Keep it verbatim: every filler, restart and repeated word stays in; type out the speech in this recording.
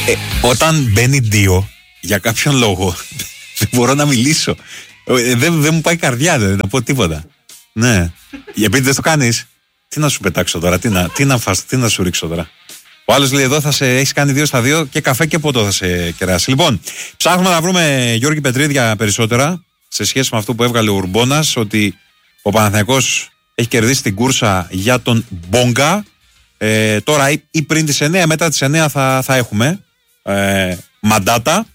Ε, όταν μπαίνει δύο, για κάποιον λόγο, δεν μπορώ να μιλήσω. Ε, δεν, δεν μου πάει η καρδιά, δεν να πω τίποτα. Ναι. Επειδή δεν το κάνεις, τι να σου πετάξω τώρα, τι να, τι να, φας, τι να σου ρίξω τώρα. Ο άλλος λέει εδώ θα σε έχεις κάνει δύο στα δύο και καφέ και ποτό θα σε κεράσει. Λοιπόν, ψάχνουμε να βρούμε Γιώργη Πετρίδια περισσότερα σε σχέση με αυτό που έβγαλε ο Ουρμπόνας, ότι ο Παναθηναϊκός έχει κερδίσει την κούρσα για τον Μπόγκα. Ε, τώρα ή, ή πριν τις εννιά, μετά τις εννιά θα, θα έχουμε ε, μαντάτα.